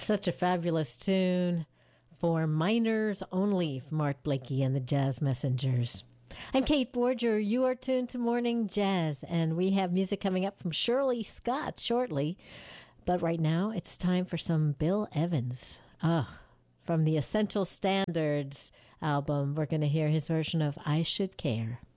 Such a fabulous tune for minors only from Art Blakey and the Jazz Messengers. I'm Kate Borger. You are tuned to Morning Jazz, and we have music coming up from Shirley Scott shortly. But right now, it's time for some Bill Evans. From the Essential Standards album, we're going to hear his version of I Should Care.